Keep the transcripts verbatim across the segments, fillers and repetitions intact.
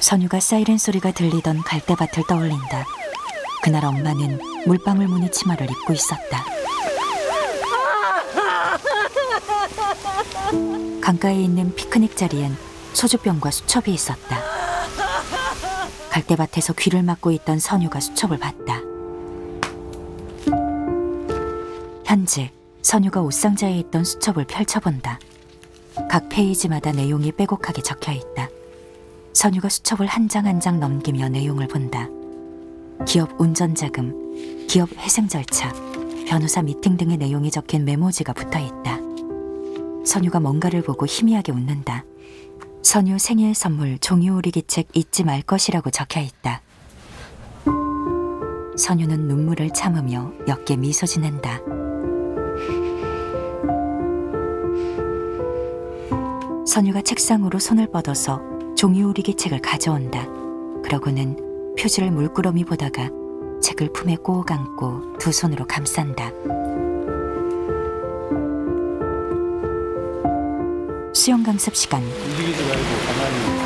선유가 사이렌 소리가 들리던 갈대밭을 떠올린다. 그날 엄마는 물방울 무늬 치마를 입고 있었다. 강가에 있는 피크닉 자리엔 소주병과 수첩이 있었다. 갈대밭에서 귀를 막고 있던 선유가 수첩을 봤다. 현재 선유가 옷상자에 있던 수첩을 펼쳐본다. 각 페이지마다 내용이 빼곡하게 적혀있다. 선유가 수첩을 한 장 한 장 넘기며 내용을 본다. 기업 운전자금, 기업 회생 절차, 변호사 미팅 등의 내용이 적힌 메모지가 붙어있다. 선유가 뭔가를 보고 희미하게 웃는다. 선유 생일 선물 종이오리기책 잊지 말 것이라고 적혀있다. 선유는 눈물을 참으며 옅게 미소 짓는다. 선유가 책상으로 손을 뻗어서 종이오리기책을 가져온다. 그러고는 표지를 물끄러미 보다가 책을 품에 꼭 안고 두 손으로 감싼다. 수영 강습 시간. 움직이지 말고 가만히.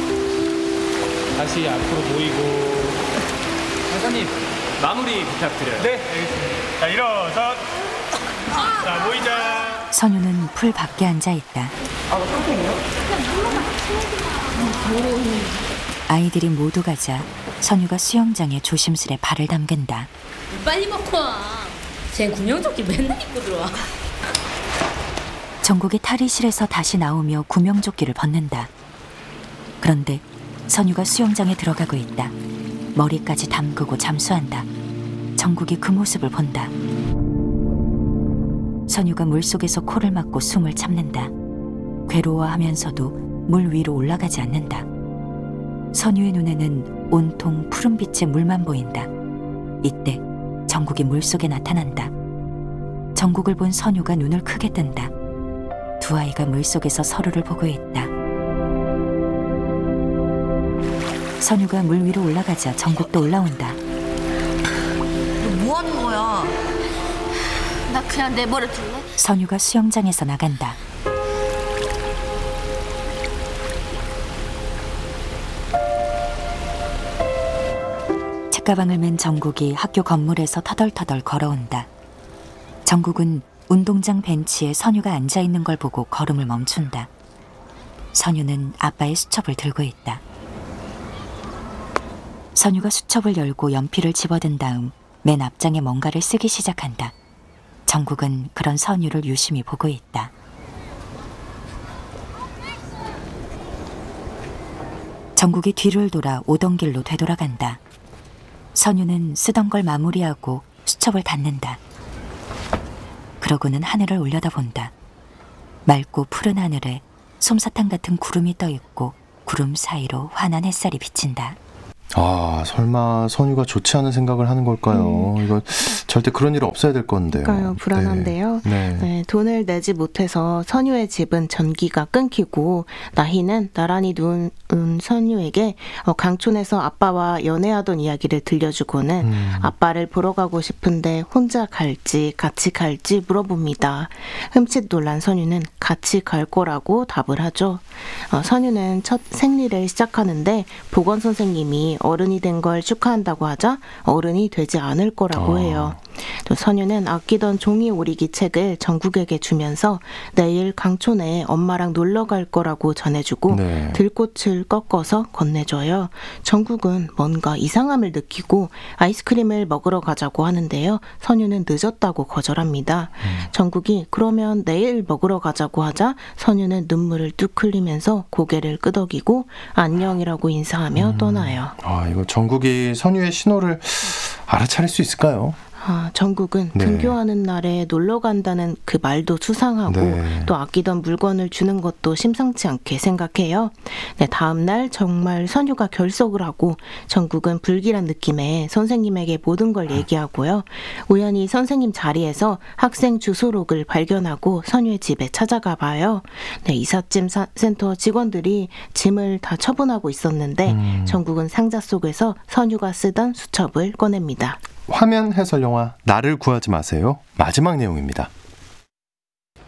다시 앞으로 보이고. 강사님, 마무리 부탁드려요. 네, 알겠습니다. 자, 일어서. 자, 모이자. 선유는 풀 밖에 앉아 있다. 아, 깜짝이야? 아이들이 모두 가자 선유가 수영장에 조심스레 발을 담근다. 빨리 먹고 와. 쟤 구명조끼 맨날 입고 들어와. 정국이 탈의실에서 다시 나오며 구명조끼를 벗는다. 그런데 선유가 수영장에 들어가고 있다. 머리까지 담그고 잠수한다. 정국이 그 모습을 본다. 선유가 물속에서 코를 막고 숨을 참는다. 괴로워하면서도 물 위로 올라가지 않는다. 선유의 눈에는 온통 푸른빛의 물만 보인다. 이때 정국이 물속에 나타난다. 정국을 본 선유가 눈을 크게 뜬다. 두 아이가 물속에서 서로를 보고 있다. 선유가 물 위로 올라가자 정국도 올라온다. 너 뭐 하는 거야? 나 그냥 내버려 둘래? 선유가 수영장에서 나간다. 책가방을 맨 정국이 학교 건물에서 터덜터덜 걸어온다. 정국은 운동장 벤치에 선유가 앉아있는 걸 보고 걸음을 멈춘다. 선유는 아빠의 수첩을 들고 있다. 선유가 수첩을 열고 연필을 집어든 다음 맨 앞장에 뭔가를 쓰기 시작한다. 정국은 그런 선유를 유심히 보고 있다. 정국이 뒤를 돌아 오던 길로 되돌아간다. 선유는 쓰던 걸 마무리하고 수첩을 닫는다. 그러고는 하늘을 올려다본다. 맑고 푸른 하늘에 솜사탕 같은 구름이 떠있고 구름 사이로 환한 햇살이 비친다. 아, 설마 선유가 좋지 않은 생각을 하는 걸까요? 음. 이거 절대 그런 일 없어야 될 건데요. 그러니까요. 불안한데요. 네. 네. 네, 돈을 내지 못해서 선유의 집은 전기가 끊기고 나희는 나란히 누운 선유에게 강촌에서 아빠와 연애하던 이야기를 들려주고는 음. 아빠를 보러 가고 싶은데 혼자 갈지 같이 갈지 물어봅니다. 흠칫 놀란 선유는 같이 갈 거라고 답을 하죠. 어, 선유는 첫 생리를 시작하는데 보건 선생님이 어른이 된 걸 축하한다고 하자 어른이 되지 않을 거라고 어. 해요. 또 선유는 아끼던 종이 오리기 책을 정국에게 주면서 내일 강촌에 엄마랑 놀러 갈 거라고 전해주고 네. 들꽃을 꺾어서 건네줘요. 정국은 뭔가 이상함을 느끼고 아이스크림을 먹으러 가자고 하는데요. 선유는 늦었다고 거절합니다. 음. 정국이 그러면 내일 먹으러 가자고 하자 선유는 눈물을 뚝 흘리면서 고개를 끄덕이고 안녕이라고 인사하며 음. 떠나요. 아, 이거 정국이 선유의 신호를 알아차릴 수 있을까요? 아, 정국은 네. 등교하는 날에 놀러 간다는 그 말도 수상하고 네. 또 아끼던 물건을 주는 것도 심상치 않게 생각해요. 네, 다음 날 정말 선유가 결석을 하고 정국은 불길한 느낌에 선생님에게 모든 걸 얘기하고요. 우연히 선생님 자리에서 학생 주소록을 발견하고 선유의 집에 찾아가 봐요. 네, 이삿짐 사, 센터 직원들이 짐을 다 처분하고 있었는데 음. 정국은 상자 속에서 선유가 쓰던 수첩을 꺼냅니다. 화면 해설 영화 나를 구하지 마세요. 마지막 내용입니다.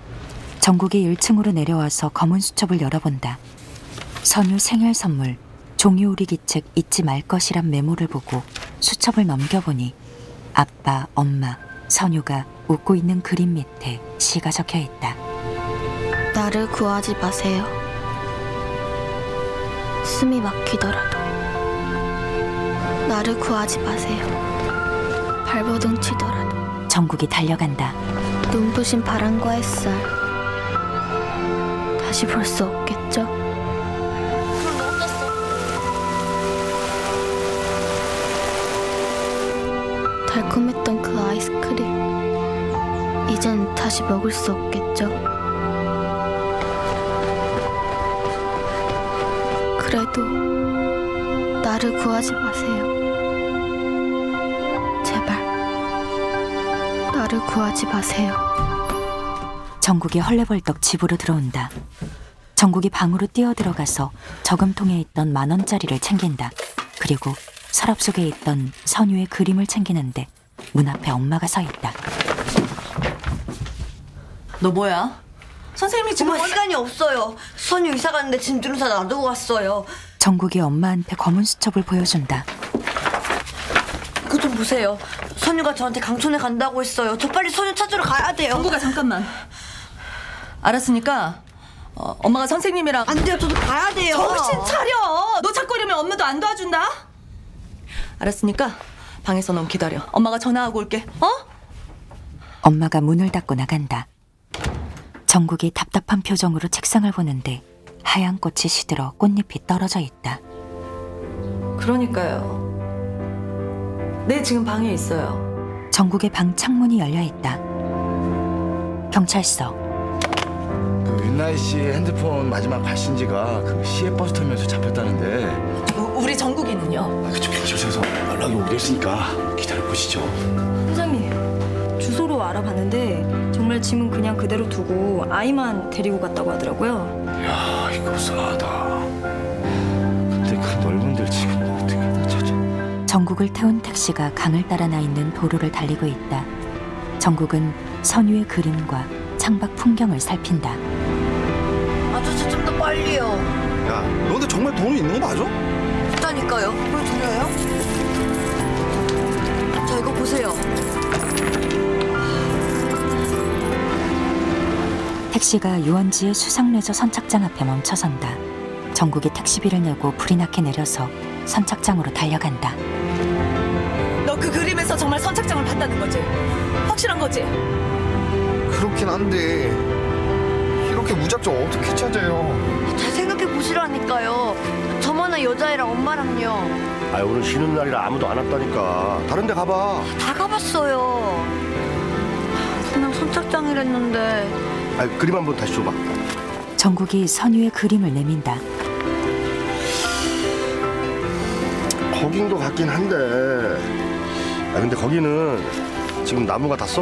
정국이 일 층으로 내려와서 검은 수첩을 열어본다. 선유 생일 선물 종이오리기책 잊지 말 것이란 메모를 보고 수첩을 넘겨보니 아빠, 엄마, 선유가 웃고 있는 그림 밑에 시가 적혀 있다. 나를 구하지 마세요. 숨이 막히더라도 나를 구하지 마세요. 발버둥 치더라도 정국이 달려간다. 눈부신 바람과 햇살 다시 볼 수 없겠죠? 달콤했던 그 아이스크림 이젠 다시 먹을 수 없겠죠? 그래도 나를 구하지 마세요. 제발 나를 구하지 마세요. 정국이 헐레벌떡 집으로 들어온다. 정국이 방으로 뛰어들어가서 저금통에 있던 만 원짜리를 챙긴다. 그리고 서랍 속에 있던 선유의 그림을 챙기는데 문 앞에 엄마가 서 있다. 너 뭐야? 선생님이 지금 정말 시간이 없어요. 선유 이사 가는데 짐들은 다 놔두고 갔어요. 정국이 엄마한테 검은 수첩을 보여준다. 그거 좀 보세요. 선유가 저한테 강촌에 간다고 했어요. 저 빨리 선유 찾으러 가야 돼요. 정국아 잠깐만. 알았으니까 어, 엄마가 선생님이랑 안 돼요. 저도 가야 돼요. 정신 차려. 너 찾고 이러면 엄마도 안 도와준다. 알았으니까 방에서 넌 기다려. 엄마가 전화하고 올게. 어? 엄마가 문을 닫고 나간다. 정국이 답답한 표정으로 책상을 보는데 하얀 꽃이 시들어 꽃잎이 떨어져 있다. 그러니까요. 네, 지금 방에 있어요. 정국의 방 창문이 열려 있다. 경찰서. 그 윤나희 씨 핸드폰 마지막 발신지가 그 시외버스 터미널에서 잡혔다는데. 우, 우리 정국이는요? 아, 그쪽 경찰서에서 연락이 오게 됐으니까 기다려 보시죠. 사장님, 주소로 알아봤는데 정말 짐은 그냥 그대로 두고 아이만 데리고 갔다고 하더라고요. 야, 이거 싸하다. 근데 그 넓은 데를 지금 어떻게 다 찾아? 정국을 태운 택시가 강을 따라 나 있는 도로를 달리고 있다. 정국은 선유의 그림과 창밖 풍경을 살핀다. 아저씨 좀 더 빨리요. 야, 너 근데 정말 돈이 있는 거 맞아? 있다니까요. 그걸 드려요? 자, 이거 보세요. 택시가 유원지의 수상레저 선착장 앞에 멈춰선다. 정국이 택시비를 내고 불이 나게 내려서 선착장으로 달려간다. 너 그 그림에서 정말 선착장을 봤다는 거지? 확실한 거지? 그렇긴 한데 이렇게 무작정 어떻게 찾아요? 잘 생각해 보시라니까요. 저만한 여자애랑 엄마랑요. 아, 오늘 쉬는 날이라 아무도 안 왔다니까. 다른 데 가봐. 다 가봤어요. 그냥 선착장이랬는데. 아, 그림 한번 다시 줘봐. 정국이 선유의 그림을 내민다. 거긴도 같긴 한데. 아, 근데 거기는 지금 나무가 다 썩.